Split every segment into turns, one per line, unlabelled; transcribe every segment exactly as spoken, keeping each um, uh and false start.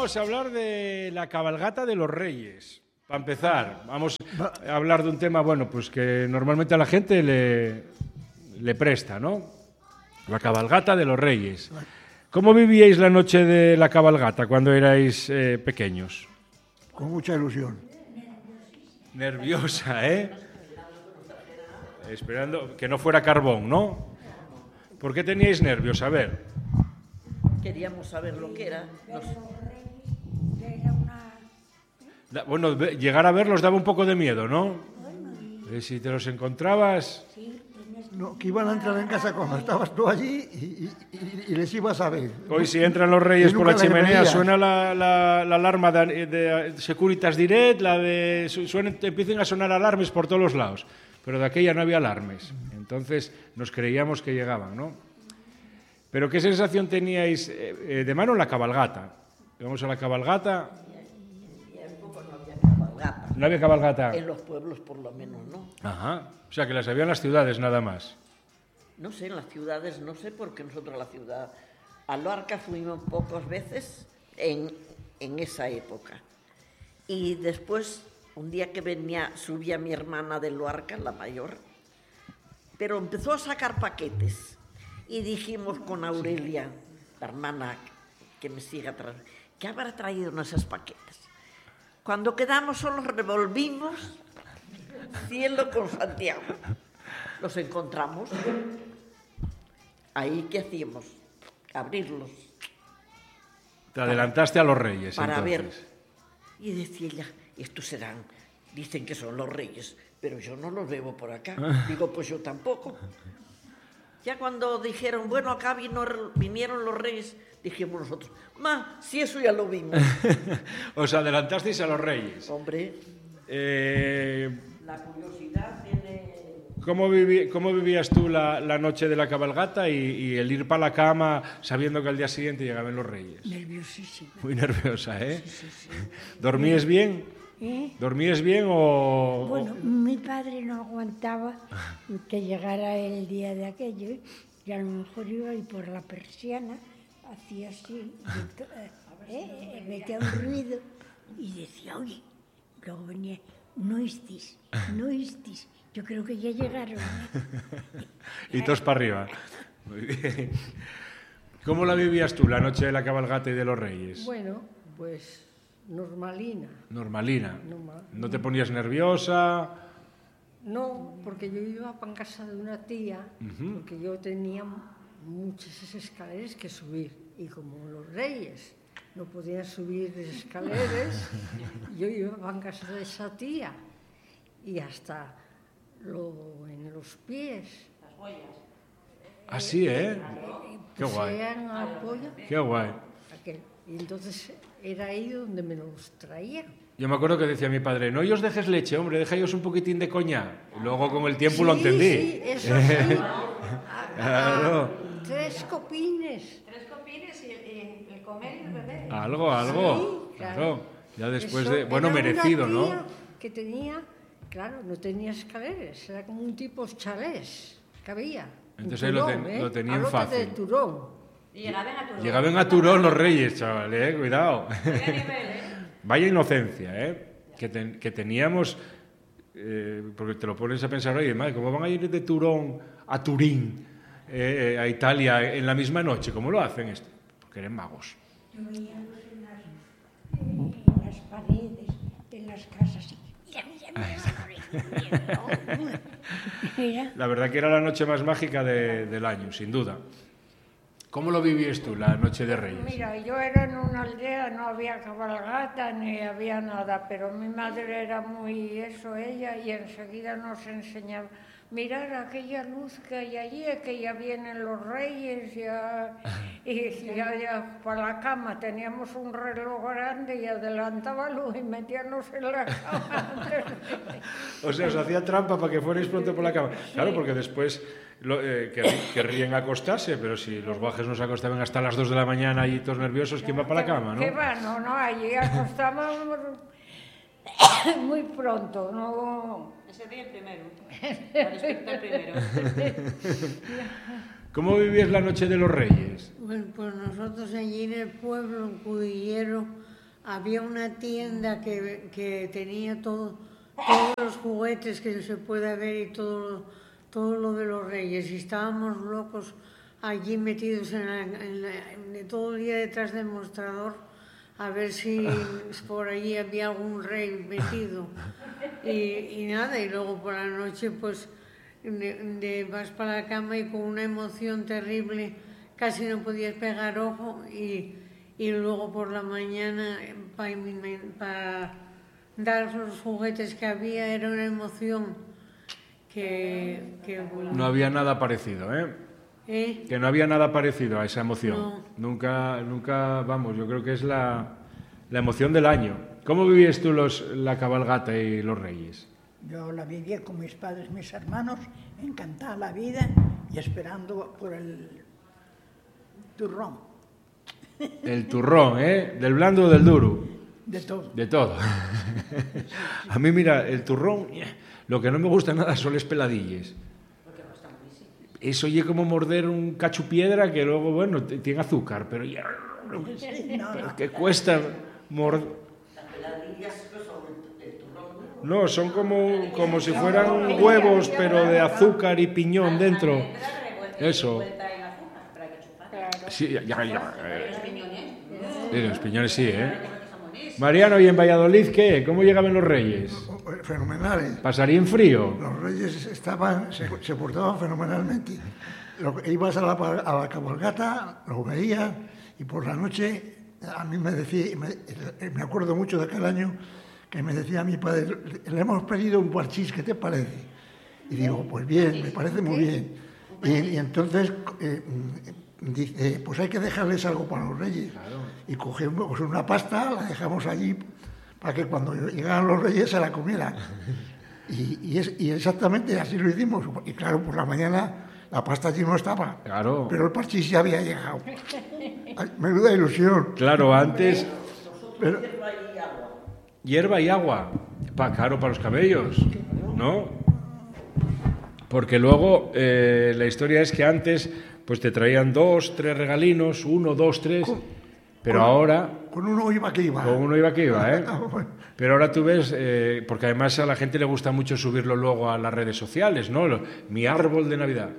vamos a hablar de la cabalgata de los Reyes. Para empezar, vamos a hablar de un tema, bueno, pues que normalmente a la gente le, le presta, ¿no? La cabalgata de los Reyes. ¿Cómo vivíais la noche de la cabalgata cuando erais eh, pequeños?
Con mucha ilusión.
Nerviosa, ¿eh? Esperando que no fuera carbón, ¿no? ¿Por qué teníais nervios? A ver.
Queríamos saber lo que era. Los...
Da, bueno, llegar a verlos daba un poco de miedo, ¿no? Eh, si te los encontrabas...
No, que iban a entrar en casa cuando estabas tú allí y, y, y les ibas a ver.
Hoy si entran los Reyes por la chimenea
veías.
suena la, la, la alarma de, de Securitas Direct, la de suena, empiezan a sonar alarmes por todos los lados, pero de aquella no había alarmes, entonces nos creíamos que llegaban, ¿no? Pero ¿qué sensación teníais eh, de mano en la cabalgata? Vamos a la cabalgata.
Y en poco no había cabalgata.
No había cabalgata.
En los pueblos por lo menos, ¿no?
Ajá. O sea, que las había en las ciudades nada más.
No sé, en las ciudades, no sé, porque nosotros a la ciudad... A Luarca fuimos pocas veces en, en esa época. Y después, un día que venía, subía mi hermana de Luarca, la mayor, pero empezó a sacar paquetes. Y dijimos con Aurelia, la hermana que me sigue atrás, ¿qué habrá traído en esos paquetes? Cuando quedamos solos revolvimos cielo con Santiago. Los encontramos. Ahí, ¿qué hacíamos? Abrirlos.
Te adelantaste a los Reyes,
para
entonces.
ver. Y decía ella, estos serán, dicen que son los Reyes, pero yo no los veo por acá. Digo, pues yo tampoco. Ya cuando dijeron, bueno, acá vino, vinieron los Reyes, dijimos nosotros, ma, si eso ya lo vimos.
Os adelantasteis a los Reyes.
Hombre.
Eh...
La curiosidad tiene...
¿Cómo, viví, cómo vivías tú la, la noche de la cabalgata y, y el ir para la cama sabiendo que al día siguiente llegaban los Reyes?
Nerviosísima.
Muy nerviosa, ¿eh?
Sí, sí, sí.
¿Dormías bien?
¿Eh?
¿Dormías bien o...?
Bueno,
o...
mi padre no aguantaba que llegara el día de aquello y a lo mejor iba y por la persiana hacía así, eh, metía un ruido y decía, oye, luego venía, no estés, no estés. Yo creo que ya llegaron.
Y todos para arriba. Muy bien. ¿Cómo la vivías tú la noche de la cabalgata y de los Reyes?
Bueno, pues normalina.
Normalina.
Normal.
¿No te ponías nerviosa?
No, porque yo iba para casa de una tía,
Uh-huh.
porque yo tenía muchas escaleras que subir. Y como los Reyes no podían subir escaleras, yo iba para casa de esa tía. Y hasta... Lo, en los pies.
Las huellas.
Así, ¿eh? Qué guay.
Apoyo,
Qué guay.
aquel. Y entonces era ahí donde me los traían.
Yo me acuerdo que decía mi padre, no os dejes leche, hombre, dejaos un poquitín de coñac. Y luego con el tiempo
sí,
lo entendí.
Sí, eso sí.
Claro.
Tres copines.
Tres copines y el, el comer y el beber.
Algo, algo.
Sí,
claro.
claro.
Ya después
Eso
de... Bueno,
era
merecido,
una
¿no?
tía que tenía, claro, no tenía escaleras, era como un tipo chalés que había.
Entonces ahí lo, ten,
¿eh?
lo tenían
Alote
fácil.
de Turón.
Y llegaban a Turón.
Llegaban a Turón los Reyes, chaval, ¿eh? Cuidado.
Qué nivel, ¿eh?
Vaya inocencia, ¿eh? Que, ten, que teníamos... Eh, porque te lo pones a pensar, oye, madre, ¿cómo van a ir de Turón a Turín, eh, a Italia, en la misma noche? ¿Cómo lo hacen esto? Porque eran magos.
Yo veía en las, en las paredes, en las casas. Y, mira, mira, mira, mira.
La verdad que era la noche más mágica de, del año, sin duda. ¿Cómo lo vivías tú, la noche de Reyes?
Mira, yo era en una aldea, no había cabalgata ni había nada, pero mi madre era muy eso, ella, y enseguida nos enseñaba, mirar aquella luz que hay allí, que ya vienen los Reyes, ya, y ya, ya para la cama teníamos un reloj grande y adelantaba luz y metíamos en la cama antes de...
O sea, os hacía trampa para que fuerais pronto por la cama. Claro, porque después lo, eh, quer- querrían acostarse, pero si los guajes nos acostaban hasta las dos de la mañana y todos nerviosos, ¿quién va para la cama, no?
¿Qué va? No, no, allí acostábamos muy pronto, no...
Ese día el primero. Para despertar primero.
¿Cómo vivías la noche de los Reyes?
Bueno, pues nosotros allí en el pueblo, en Cudillero,
había una tienda que, que tenía todo, todos los juguetes que se puede ver y todo, todo lo de los Reyes. Y estábamos locos allí metidos en la, en la, en todo el día detrás del mostrador a ver si por allí había algún rey metido. Y, y nada, y luego por la noche pues de, de vas para la cama y con una emoción terrible casi no podías pegar ojo y, y luego por la mañana para pa dar los juguetes que había era una emoción que... que bueno,
No había nada parecido, ¿eh?
¿eh?
Que no había nada parecido a esa emoción.
No.
Nunca, nunca, vamos, yo creo que es la, la emoción del año. ¿Cómo vivías tú los, la cabalgata y los Reyes?
Yo la vivía con mis padres, mis hermanos, encantada la vida y esperando por el turrón.
El turrón, ¿eh? ¿Del blando o del duro?
De todo.
De todo. A mí, mira, el turrón, lo que no me gusta nada son las peladillas. Eso oye como morder un cacho piedra que luego, bueno, tiene azúcar, pero ya...
Sí, no, no.
que cuesta morder... No, son como, como si fueran huevos, pero de azúcar y piñón dentro. Eso. Sí, ya, ya, ya. Sí, los piñones sí, ¿eh? Mariano, ¿y en Valladolid qué? ¿Cómo llegaban los Reyes?
Fenomenales.
¿Pasarían frío?
Los Reyes estaban, se, se portaban fenomenalmente. Lo, ibas a la, a la cabalgata, lo veías, y por la noche, a mí me decía, me, me acuerdo mucho de aquel año, que me decía mi padre, le hemos pedido un parchís, ¿qué te parece? Y digo, pues bien, me parece muy bien. Y, y entonces eh, dice, pues hay que dejarles algo para los Reyes. Claro. Y cogemos una pasta, la dejamos allí para que cuando llegaran los Reyes se la comieran. Y, y, es, y exactamente así lo hicimos. Y claro, por la mañana la pasta allí no estaba.
Claro.
Pero el parchís ya había llegado. Ay, menuda ilusión.
Claro, antes...
Pero,
hierba y agua, pa, claro, para los cabellos, ¿no? Porque luego eh, la historia es que antes pues te traían dos, tres regalinos, uno, dos, tres, con, pero
con,
ahora...
Con uno iba que iba.
Con uno iba que iba, ¿eh? Pero ahora tú ves, eh, porque además a la gente le gusta mucho subirlo luego a las redes sociales, ¿no? Lo, mi árbol de Navidad.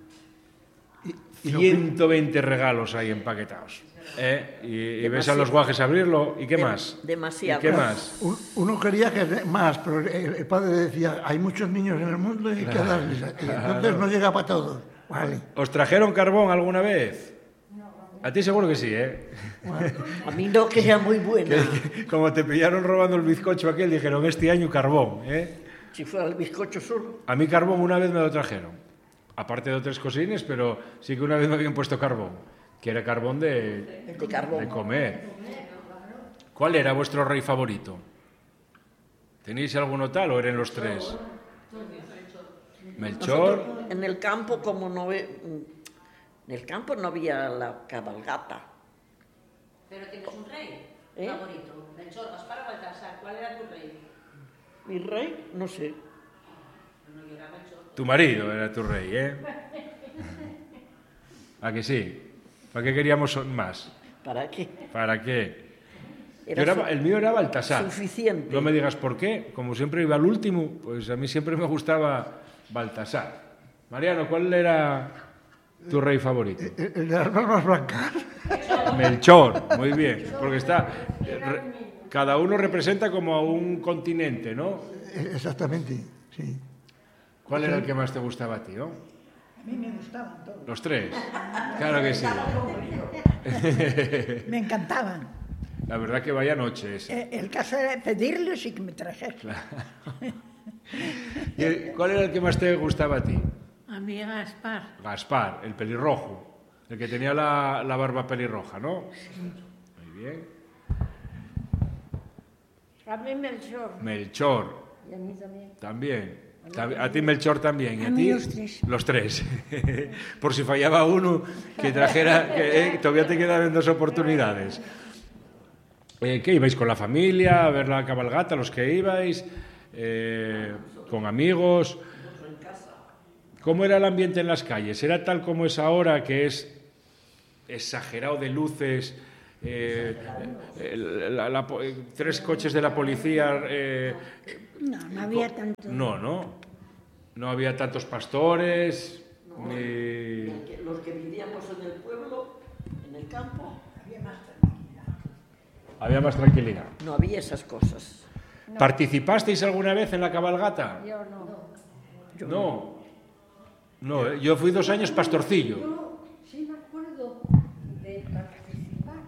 ciento veinte regalos ahí empaquetados. ¿Eh? Y, y ves a los guajes abrirlo, ¿y qué más?
Demasiado.
¿Y qué más?
Uno quería que más, pero el padre decía, hay muchos niños en el mundo y hay que darles. Y entonces no llega para todos. Vale.
¿Os trajeron carbón alguna vez? A ti seguro que sí, ¿eh?
Bueno, a mí no, que era muy buena.
que, que, como te pillaron robando el bizcocho aquel, dijeron, este año carbón, ¿eh?
Si fuera el bizcocho solo.
A mí carbón una vez me lo trajeron. Aparte de otras cosines, pero sí que una vez me habían puesto carbón. Que era carbón de,
de, carbón.
de comer. ¿Cuál era vuestro rey favorito? ¿Tenéis alguno tal o eran los tres? Melchor.
Nosotros, en el campo, como no ve, en el campo no había la cabalgata.
Pero tienes un rey
¿Eh?
favorito. Melchor, Gaspar o Baltasar. ¿Cuál era tu rey?
Mi rey, no sé.
No, yo era Melchor.
Tu marido era tu rey, ¿eh? ¿A que sí? ¿Para qué queríamos más?
¿Para qué?
¿Para qué?
Era
era, el mío era Baltasar.
Suficiente.
No me digas por qué. Como siempre iba al último, pues a mí siempre me gustaba Baltasar. Mariano, ¿cuál era tu rey favorito?
El, el de las barbas blancas.
Melchor, muy bien. Porque está... Re, cada uno representa como a un continente, ¿no?
Exactamente, sí.
¿Cuál era el que más te gustaba a ti, no?
A mí me gustaban todos.
¿Los tres? Claro que sí.
Me encantaban.
La verdad que vaya noche esa.
El caso era pedirles y que me trajeran.
Claro. ¿Y el, cuál era el que más te gustaba a ti?
A mí Gaspar.
Gaspar, el pelirrojo. El que tenía la, la barba pelirroja, ¿no?
Sí.
Muy bien.
A mí Melchor.
Melchor.
Y a mí también.
También. A ti Melchor también. ¿Y a,
a
ti?
Mí los tres.
Los tres. Por si fallaba uno, que trajera... Que, eh, todavía te quedaban dos oportunidades. Eh, ¿Qué ibais con la familia a ver la cabalgata, los que ibais? Eh, ¿Con amigos? ¿Cómo era el ambiente en las calles? ¿Era tal como es ahora, que es exagerado de luces, eh, la, la, tres coches de la policía. Eh,
no, no había tanto.
No, no. No había tantos pastores.
No,
ni...
Los que vivíamos en el pueblo, en el campo,
Había más tranquilidad.
Había más tranquilidad.
no había esas cosas.
No.
¿Participasteis alguna vez en la cabalgata?
Yo no.
Yo
No. No, eh, yo fui dos años pastorcillo.
Yo sí me acuerdo de participar.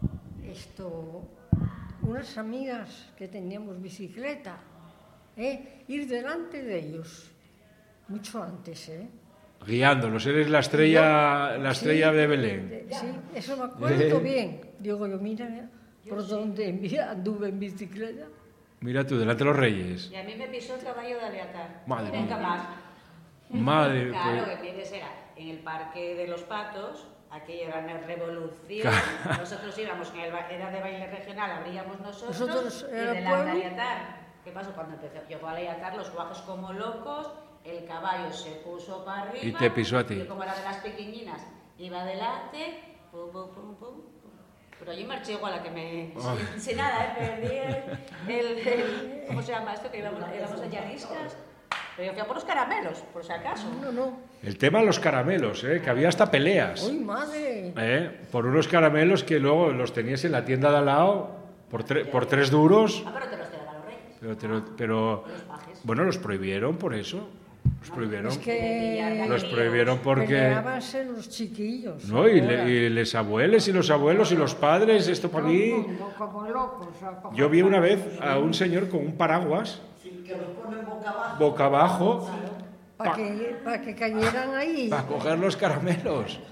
Esto, unas amigas que teníamos bicicleta, ¿eh? Ir delante de ellos, mucho antes, ¿eh?
Guiándolos, eres la estrella, la estrella
Sí,
de Belén.
de- Sí, eso me acuerdo bien. Digo yo, mira, por donde anduve en bicicleta.
Mira tú, delante de los reyes.
Y a mí me pisó el caballo de Aleatar.
Madre
Nunca
mía.
más.
Madre,
Claro,
pues,
que tienes era en el Parque de los Patos, aquello era una revolución.
Claro.
Nosotros íbamos, en el, ba- era de baile regional, abríamos nosotros.
Nosotros
y
era
delante
pueblo.
de Aleatar. ¿Qué pasó? Cuando empezó, llegó a Aleatar, los guajos como locos, el caballo se puso para arriba.
Y te pisó a ti.
Yo, como era de las pequeñinas, iba adelante, pum, pum, pum, pum. Pero allí marché igual a que me... Sin, sin nada, ¿eh? Perdí el, el, el- ¿Cómo se llama esto? Que íbamos, íbamos de llanistas. Pero yo fui a por los caramelos, por si acaso.
No, no.
el tema de los caramelos, ¿eh? Que había hasta peleas.
¡Uy, madre!
¿Eh? Por unos caramelos que luego los tenías en la tienda de al lado por, tre- por tres duros.
Ah, pero te los quedaban los reyes.
Pero, te lo- pero
Los pajes.
bueno, los prohibieron por eso. Los prohibieron.
Es que
Los prohibieron porque...
peleábanse los chiquillos.
No, y,
ahora.
le- y les abuelos y los abuelos y los padres, esto para
Todo el
mí...
mundo como locos. a coger
Yo vi una vez
palos,
a un señor con un paraguas
Sí, que los ponen boca abajo.
boca abajo
Para que, pa que cayeran ahí.
para coger los caramelos.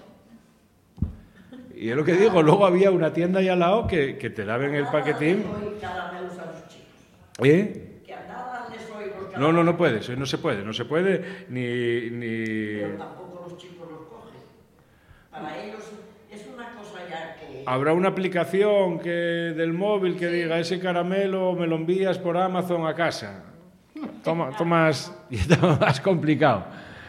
Y es lo que digo, luego había una tienda ahí al lado que, que te daban el paquetín.
Hoy caramelos a los chicos.
¿Eh?
Que a nada les oí los caramelos.
No, no, no puedes, eh, no se puede, no se puede ni... ni...
Pero tampoco los chicos los cogen. Para ellos es una cosa ya que...
Habrá una aplicación que, del móvil que diga ese caramelo me lo envías por Amazon a casa. Toma, tomas, y está más complicado.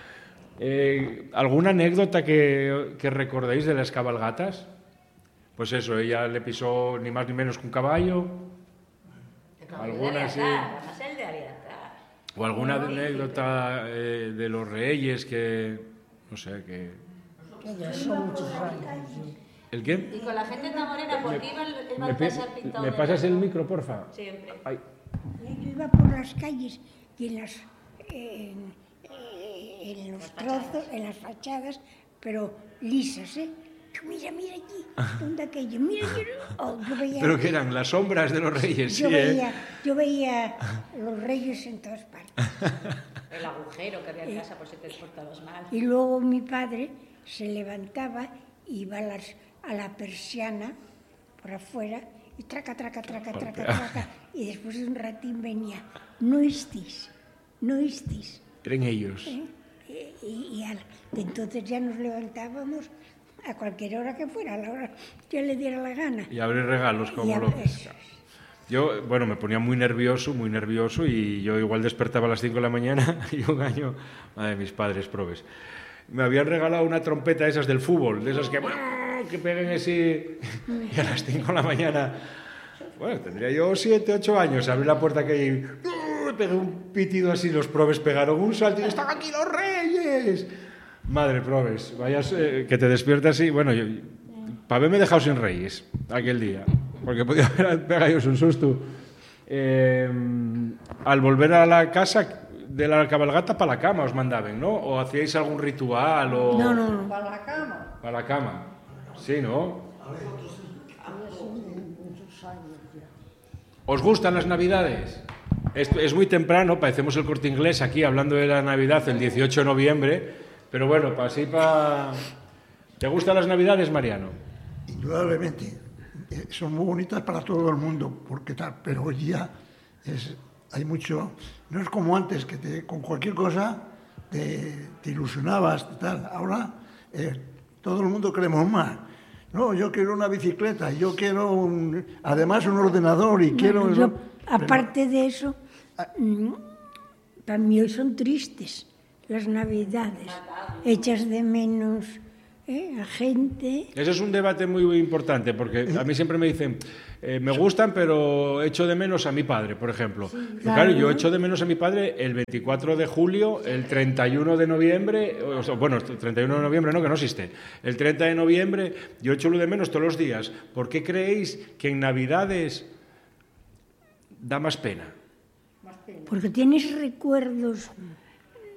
Eh, ¿Alguna anécdota que, que recordéis de las cabalgatas? Pues eso, ella le pisó ni más ni menos que un caballo.
El caballo de
Alguna, sí.
Aleatar, además el de Aleatar.
O alguna anécdota eh, de los reyes que... No sé, que...
Que ya son muchos años. sí.
¿El qué?
Y con la gente tan morena, porque iba el, el
¿Me, pi-
Baltasar pintado
¿me
de
pasas el
blanco.
micro, porfa?
Siempre.
Ay.
Yo iba por las calles y en, las, en, en los trozos, en las fachadas, pero lisas, ¿eh? Yo, mira, mira allí, ¿dónde aquello? Mira, mira. Oh, yo veía,
Pero que eran las sombras de los reyes,
yo
sí,
veía,
¿eh?
yo veía los reyes en todas partes.
El agujero que había en casa por si te portabas mal.
Y luego mi padre se levantaba, iba a, las, a la persiana por afuera y traca, traca, traca, traca, traca. Y después de un ratín venía, no estis, no estis.
Eran ellos.
¿eh? Y, y- y al- entonces ya nos levantábamos a cualquier hora que fuera, a la hora que le diera la gana.
Y abrir regalos
Y
como
a-
locos.
eso.
Yo, bueno, me ponía muy nervioso, muy nervioso, y yo igual despertaba a las cinco de la mañana y un año, madre, mis padres probes, me habían regalado una trompeta de esas del fútbol, de esas que, que peguen así, y a las cinco de la mañana, bueno, tendría yo siete, ocho años, abrí la puerta que hay, pegué un pitido así, los probes pegaron un salto y ¡están aquí los reyes! Madre, probes, vayas, eh, que te despiertas y, bueno, yo, para haberme dejado sin reyes aquel día, porque podía haber pegado yo un susto. Eh, al volver a la casa de la cabalgata, para la cama os mandaban, ¿no? ¿O hacíais algún ritual? O...
No, no, no.
Para la cama.
Para la cama. Sí, ¿no?
Muchos años ya.
¿Os gustan las Navidades? Es, es muy temprano, parecemos el Corte Inglés aquí hablando de la Navidad el dieciocho de noviembre, pero bueno, para así para... ¿Te gustan las Navidades, Mariano?
Indudablemente. Eh, son muy bonitas para todo el mundo, porque tal, pero hoy día es, hay mucho... No es como antes, que te, con cualquier cosa te, te ilusionabas, tal. Ahora eh, todo el mundo queremos más. No, yo quiero una bicicleta, yo quiero un, además un ordenador y quiero...
Bueno, yo, aparte de eso, mm, para mí hoy son tristes las Navidades, hechas de menos ¿eh? A gente.
Ese es un debate muy importante, porque a mí siempre me dicen, eh, me gustan, pero echo de menos a mi padre, por ejemplo. Y claro,
claro.
yo echo de menos a mi padre el veinticuatro de julio, el treinta y uno de noviembre, o sea, bueno, el treinta y uno de noviembre no, que no existe, el treinta de noviembre, yo echo de menos todos los días. ¿Por qué creéis que en Navidades da más pena?
Porque tienes recuerdos